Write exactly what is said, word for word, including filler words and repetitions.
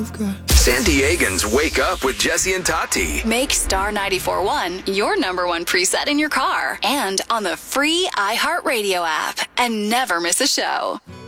San Diegans wake up with Jesse and Tati. Make Star ninety-four point one your number one preset in your car and on the free iHeartRadio app. And never miss a show.